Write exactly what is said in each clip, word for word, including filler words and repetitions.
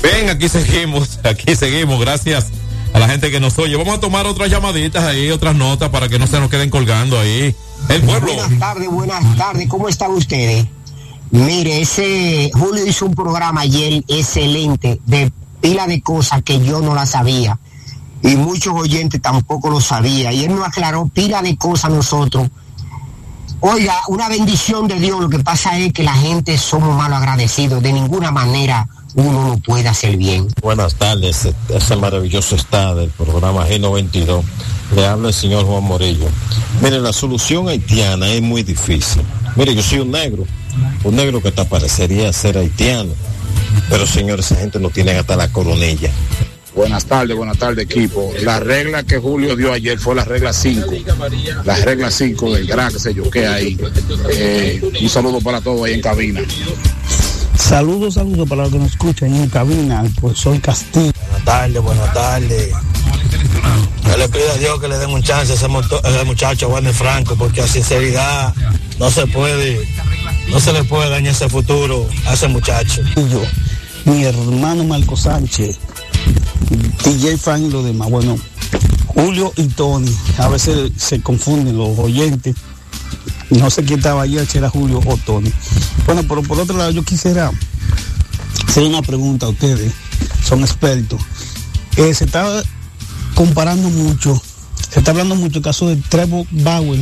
Bien, aquí seguimos, aquí seguimos, gracias a la gente que nos oye. Vamos a tomar otras llamaditas ahí, otras notas para que no se nos queden colgando ahí. El pueblo. Buenas tardes, buenas tardes, ¿cómo están ustedes? Mire, ese Julio hizo un programa ayer excelente de pila de cosas que yo no las sabía y muchos oyentes tampoco lo sabían, y él nos aclaró pila de cosas a nosotros. Oiga, una bendición de Dios. Lo que pasa es que la gente somos mal agradecidos, de ninguna manera uno no puede hacer bien. Buenas tardes, ese maravilloso está del programa G noventa y dos. Le habla el señor Juan Morillo. Mire, la solución haitiana es muy difícil. Mire, yo soy un negro, un negro que te parecería ser haitiano, pero señores, esa gente no tiene hasta la coronilla. Buenas tardes, buenas tardes, equipo. La regla que Julio dio ayer fue la regla cinco. La regla cinco del gran, que se yo, que hay. Eh, un saludo para todos ahí en cabina. Saludos, saludos para los que nos escuchan en cabina, al profesor Castillo. Buenas tardes, buenas tardes. Yo le pido a Dios que le den un chance a ese, moto, a ese muchacho Juan Franco, porque a sinceridad no se puede, no se le puede dañar ese futuro a ese muchacho. Y yo, mi hermano Marco Sánchez, D J Fan y los demás. Bueno, Julio y Tony, a veces se confunden los oyentes. No sé quién estaba ayer, si era Julio o Tony. Bueno, pero por otro lado, yo quisiera hacer una pregunta a ustedes, son expertos. Eh, se está comparando mucho, se está hablando mucho el caso de Trevor Bauer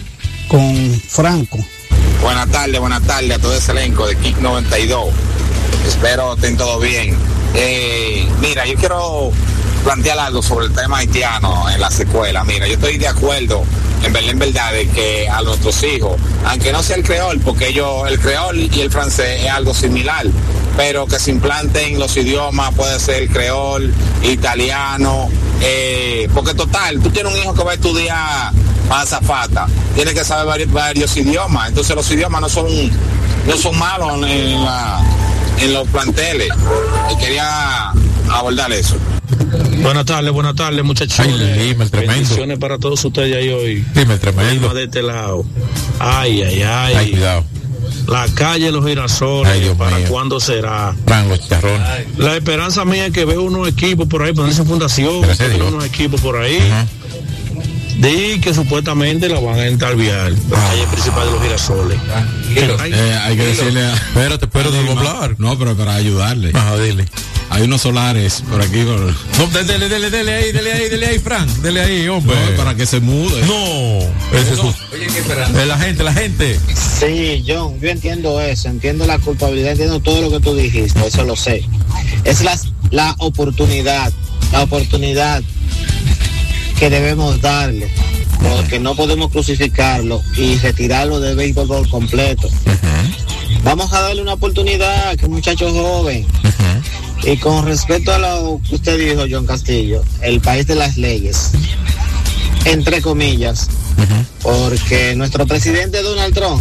con Franco. Buenas tardes, buenas tardes a todo ese elenco de Kick noventa y dos. Espero estén todos bien. Eh, mira, yo quiero plantear algo sobre el tema haitiano en las escuelas. Mira, yo estoy de acuerdo, en verdad, en verdad, de que a nuestros hijos, aunque no sea el creol, porque ellos, el creol y el francés es algo similar, pero que se implanten los idiomas, puede ser el creol, italiano, eh, porque total, tú tienes un hijo que va a estudiar para azafata, tiene que saber varios, varios idiomas, entonces los idiomas no son, no son malos en, la, en los planteles, y quería abordar eso. Buenas tardes, buenas tardes, muchachos. Bendiciones para todos ustedes ahí hoy. Dime, tremendo. De este lado. Ay, ay, ay. Ay, cuidado. La calle Los Girasoles, ay, ¿para mío. cuándo será? Van los chicharrones. La esperanza mía es que veo unos equipos por ahí, ponerse en fundación, veo unos equipos por ahí. Uh-huh. De que supuestamente la van a entalviar, la ah. calle principal de Los Girasoles. Ay, eh, hay que decirle a... Espérate, espérate, no hablar. No, pero para ayudarle. Ajá, dile. Hay unos solares por aquí. Por... No, dele, dele, dele ahí, dele ahí, dele ahí, Frank. Dele ahí, hombre. No, para que se mude. No. Ese es su... Oye, qué esperanza. La gente, la gente. Sí, John, yo entiendo eso. Entiendo la culpabilidad, entiendo todo lo que tú dijiste. Eso lo sé. Es la, la oportunidad, la oportunidad que debemos darle. Porque no podemos crucificarlo y retirarlo del béisbol por completo. Uh-huh. Vamos a darle una oportunidad, que es un muchacho joven. Uh-huh. Y con respecto a lo que usted dijo, John Castillo, el país de las leyes, entre comillas, uh-huh. porque nuestro presidente Donald Trump,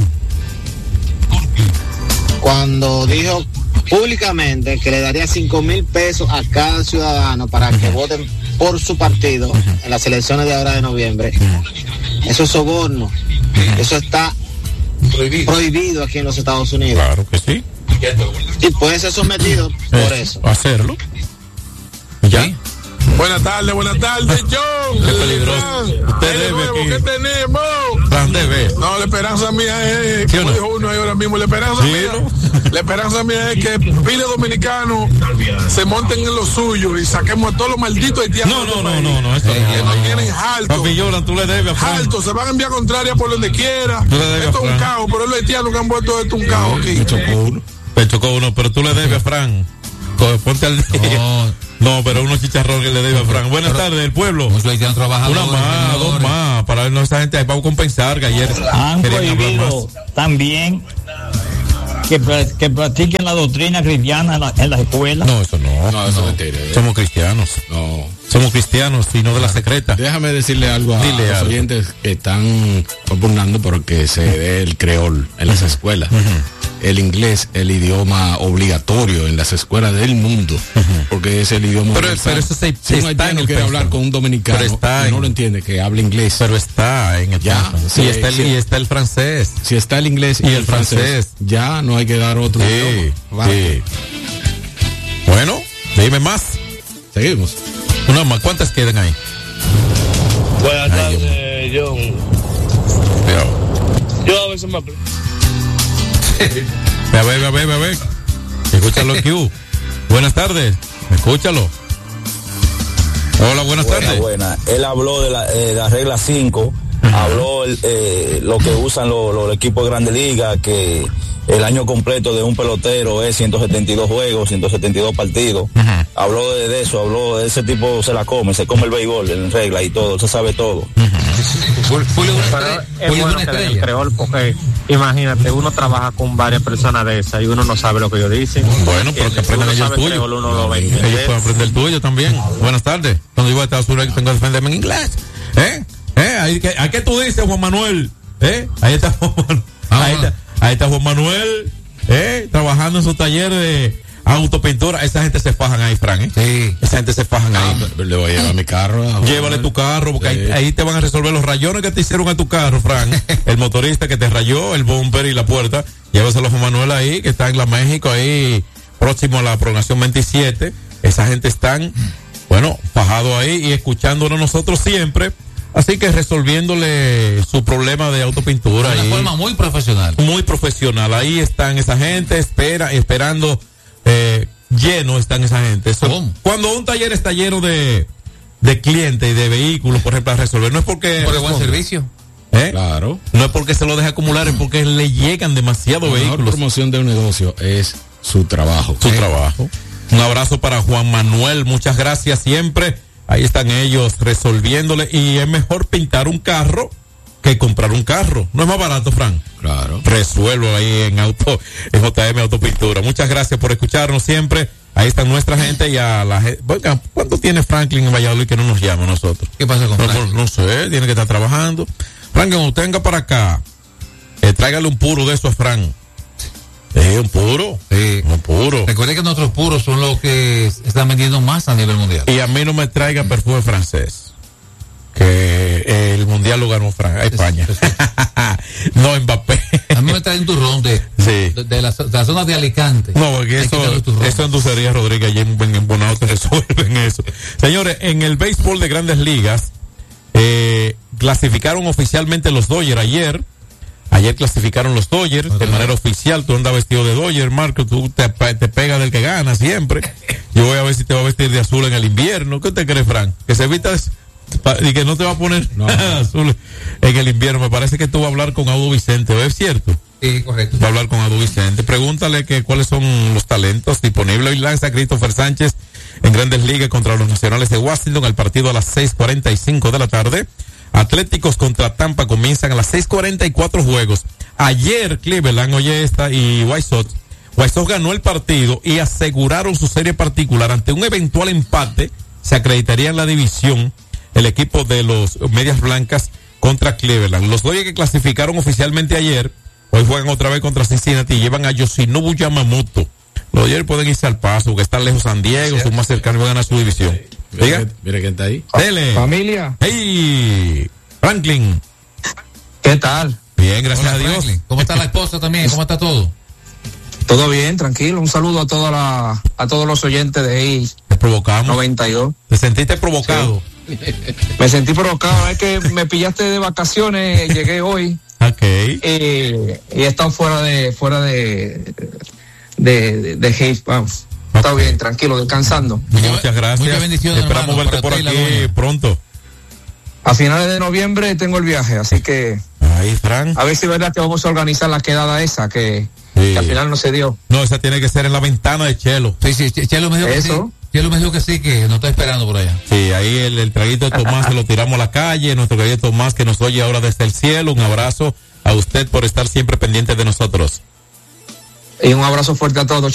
cuando dijo públicamente que le daría cinco mil pesos a cada ciudadano para uh-huh. que voten por su partido uh-huh. en las elecciones de ahora de noviembre, uh-huh. eso es soborno, uh-huh. eso está prohibido. prohibido aquí en los Estados Unidos. Claro que sí. Y puede ser sometido por eso. Hacerlo. ¿Ya? ¿Sí? Buenas tardes, buenas tardes, John. Qué peligroso. Usted debe nuevo, aquí. ¿Qué tenemos? Plan debe. No, la esperanza mía es, ¿sí como no? dijo uno ahí ahora mismo, la esperanza ¿sí, mía, no? la esperanza mía es que pile dominicanos se monten en lo suyo y saquemos a todos los malditos haitianos. No, no, no, no, no, eso que no. nos tienen alto. Papi Yolan, tú le debes a Fran. Alto, se van a enviar contraria por donde quiera. Esto es un caos, pero los haitianos que han vuelto esto un caos aquí. Me chocó uno. Me chocó uno, pero tú le debes a Fran. Ponte al día. No, no, pero unos chicharrones que le debe a Fran. Buenas pero, tardes, el pueblo. Una más, dos más, para ver esa gente ahí para compensar que ayer han prohibido también que, que practiquen la doctrina cristiana en la, en la escuela. No, eso no. No, eso no. Es mentira. Somos cristianos. No. Somos cristianos y no de la secreta. Déjame decirle algo a Dile los algo. oyentes que están propugnando porque se dé el creol en las escuelas. Uh-huh. El inglés, el idioma obligatorio en las escuelas del mundo, uh-huh. porque es el idioma. Pero, pero eso se, si un haitiano quiere hablar con un dominicano y no lo entiende, que hable inglés. Pero está en el ya. Sí, y, está el, sí. y está el francés. Si está el inglés y, y el, el francés, francés, ya no hay que dar otro. Sí, sí. Bueno, Dime más. Seguimos. Una más. ¿Cuántas quedan ahí? Buenas tardes, John. Yo, yo a veces me... Ve a ver, ve a ver, ve a ver. Escúchalo, Q. Buenas tardes. Escúchalo. Hola, buenas buena, tardes. Buena. Él habló de la, eh, la regla cinco, uh-huh. habló el, eh, lo que usan los, los equipos de Grandes Ligas, que el año completo de un pelotero es ciento setenta y dos juegos, ciento setenta y dos partidos. Uh-huh. Habló de, de eso, habló de ese tipo, se la come, se come el béisbol en regla y todo, se sabe todo. Uh-huh. Pero es bueno que den el creol, porque imagínate, uno trabaja con varias personas de esas y uno no sabe lo que ellos dicen. Bueno, pero que aprendan ellos tuyo. Creol, uno lo ve. Ellos pueden aprender el tuyo también. Buenas tardes. Cuando yo voy a Estados Unidos tengo que defenderme en inglés. ¿Eh? ¿Eh? ¿A qué tú dices, Juan Manuel? ¿Eh? Ahí está Juan Manuel. Ahí está. Ahí está Juan Manuel, eh, trabajando en su taller de autopintura. Esa gente se fajan ahí, Fran, ¿eh? Sí. Esa gente se fajan ahí. Ah, le voy a llevar mi carro. Llévale tu carro, porque sí. ahí, ahí te van a resolver los rayones que te hicieron a tu carro, Fran. El motorista que te rayó, el bumper y la puerta. Llévaselo a Juan Manuel ahí, que está en la México, ahí próximo a la prolongación veintisiete. Esa gente están, bueno, fajados ahí y escuchándonos nosotros siempre. Así que resolviéndole su problema de autopintura. De una ahí, forma muy profesional. Muy profesional. Ahí están esa gente, espera, esperando, eh, lleno están esa gente. Eso, cuando un taller está lleno de, de clientes y de vehículos, por ejemplo, a resolver, no es porque... Por el buen servicio. ¿Eh? Claro. No es porque se lo deja acumular, es porque le llegan demasiados vehículos. La promoción de un negocio es su trabajo. Su ¿Eh? trabajo. Un abrazo para Juan Manuel, muchas gracias siempre. Ahí están ellos resolviéndole, y es mejor pintar un carro que comprar un carro. No es más barato, Fran. Claro. Resuelvo ahí en auto, en J M Autopintura. Muchas gracias por escucharnos siempre. Ahí está nuestra gente y a la gente. Bueno, ¿cuánto tiene Franklin en Valladolid que no nos llama a nosotros? ¿Qué pasa con Franklin? No, no, no sé, tiene que estar trabajando. Franklin, cuando usted venga para acá, eh, tráigale un puro de eso a Fran. Eh, un puro. Sí. Un puro. Recuerde que nuestros puros son los que están vendiendo más a nivel mundial. Y a mí no me traiga perfume francés. Que el mundial lo ganó Fran- España. No Mbappé. A mí me traen un turrón de, sí. de, de, la, de la zona de Alicante. No, porque eso, eso en Dulcería Rodríguez, allí en, en Bonao te resuelven eso. Señores, en el béisbol de Grandes Ligas, eh, clasificaron oficialmente los Dodgers ayer. Ayer clasificaron los Dodgers okay. de manera oficial. Tú andas vestido de Dodgers, Marco. Tú te, te pegas del que gana siempre. Yo voy a ver si te va a vestir de azul en el invierno. ¿Qué usted cree, Frank? Que se evita y que no te va a poner no. azul en el invierno. Me parece que tú vas a hablar con Audo Vicente, ¿es cierto? Sí, correcto. Va a hablar con Audo Vicente. Pregúntale que cuáles son los talentos disponibles. Hoy lanza Christopher Sánchez en Grandes Ligas contra los Nacionales de Washington. El partido a las seis cuarenta y cinco de la tarde. Atléticos contra Tampa comienzan a las seis cuarenta y cuatro juegos. Ayer Cleveland, oye esta, y White Sox. White Sox ganó el partido y aseguraron su serie particular. Ante un eventual empate, se acreditaría en la división el equipo de los Medias Blancas contra Cleveland. Los Dodgers que clasificaron oficialmente ayer, hoy juegan otra vez contra Cincinnati y llevan a Yoshinobu Yamamoto. Los Dodgers pueden irse al paso, porque están lejos San Diego, son más cercanos y van a ganar su división. Mira, mira quién está ahí. Dele. Familia. Hey, Franklin. ¿Qué tal? Bien, gracias Hola, a Dios. Franklin. ¿Cómo está la esposa también? ¿Cómo está todo? Todo bien, tranquilo. Un saludo a toda la, a todos los oyentes de ahí. Te provocamos. noventa y dos. ¿Te sentiste provocado? Sí. Me sentí provocado. Es que me pillaste de vacaciones, llegué hoy. Ok. Eh, y he estado fuera de, fuera de, de, de, de Hayes, vamos. Está okay. Bien, tranquilo, descansando. Muchas gracias. Muchas bendiciones. Esperamos hermano, verte por aquí pronto. A finales de noviembre tengo el viaje, así que. Ahí, Fran. A ver si es verdad que vamos a organizar la quedada esa, que, sí. que al final no se dio. No, esa tiene que ser en la ventana de Chelo. Sí, sí, Chelo me dijo que sí. Chelo me dijo que sí, que nos está esperando por allá. Sí, ahí el, el traguito de Tomás se lo tiramos a la calle. Nuestro querido Tomás que nos oye ahora desde el cielo. Un abrazo a usted por estar siempre pendiente de nosotros. Y un abrazo fuerte a todos.